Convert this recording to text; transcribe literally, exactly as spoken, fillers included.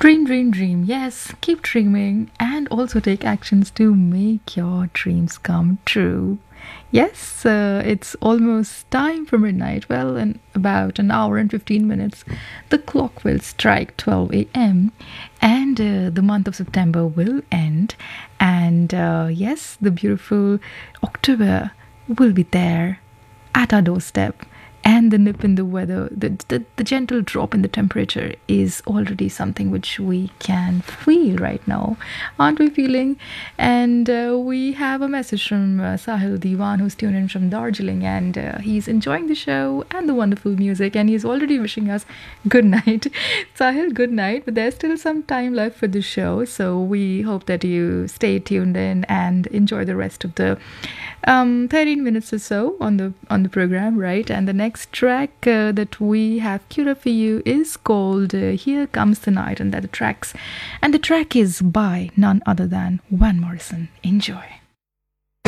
Dream, dream, dream. Yes, keep dreaming and also take actions to make your dreams come true. Yes, uh, it's almost time for midnight. Well, in about an hour and fifteen minutes, the clock will strike twelve a m and uh, the month of September will end. And uh, yes, the beautiful October will be there at our doorstep, and the nip in the weather, the, the, the gentle drop in the temperature is already something which we can feel right now, aren't we feeling? And uh, we have a message from uh, Sahil Diwan, who's tuned in from Darjeeling, and uh, he's enjoying the show and the wonderful music, and he's already wishing us good night. Sahil, good night, but there's still some time left for the show, so we hope that you stay tuned in and enjoy the rest of the um, thirteen minutes or so on the on the program, right? And the next track uh, that we have queued up for you is called uh, Here Comes the Night, and that the tracks and the track is by none other than Van Morrison. Enjoy.